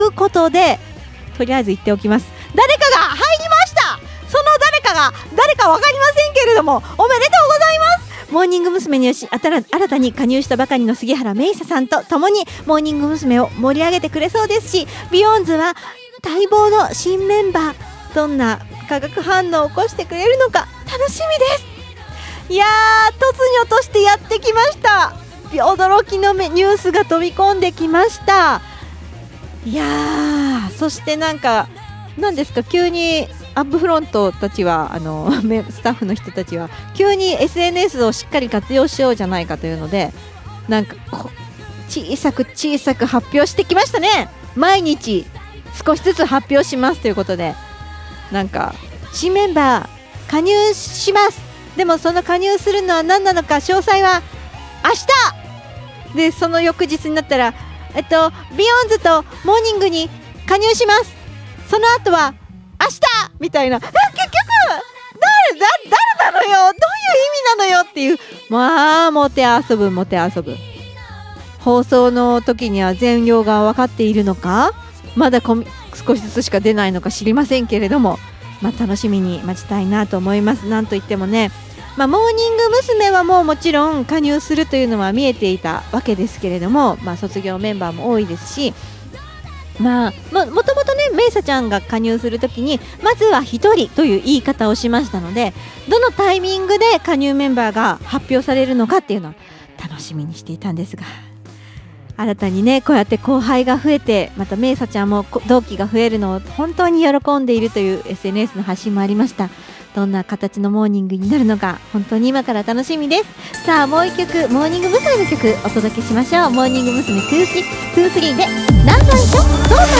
いうことで、とりあえず言っておきます。誰かが入りました。その誰かが誰か分かりませんけれども、おめでとうございます。モーニング娘。に新たに加入したばかりの杉原芽衣さんと共にモーニング娘。を盛り上げてくれそうですし、ビヨーンズは待望の新メンバー、どんな化学反応を起こしてくれるのか楽しみです。いやー、突如としてやってきました。驚きのニュースが飛び込んできました。いやー、そしてなんですか、急にアップフロントたちはスタッフの人たちは急に SNS をしっかり活用しようじゃないかというので、小さく発表してきましたね。毎日少しずつ発表しますということで、新メンバー加入します。でもその加入するのは何なのか詳細は明日で、その翌日になったらビヨーンズとモーニングに加入します。その後は明日みたいな、結局誰なのよ、どういう意味なのよっていう、まあモテ遊ぶ。放送の時には全容が分かっているのか、まだ少しずつしか出ないのか知りませんけれども、楽しみに待ちたいなと思います。なんといってもね、モーニング娘。はもちろん加入するというのは見えていたわけですけれども、卒業メンバーも多いですし、もともとね、メイサちゃんが加入するときにまずは1人という言い方をしましたので、どのタイミングで加入メンバーが発表されるのかっていうのは楽しみにしていたんですが、新たにね、こうやって後輩が増えて、またメイサちゃんも同期が増えるのを本当に喜んでいるという SNS の発信もありました。どんな形のモーニングになるのか本当に今から楽しみです。さあ、もう一曲モーニング娘。の曲お届けしましょう。モーニング娘。23で何歳とどうなる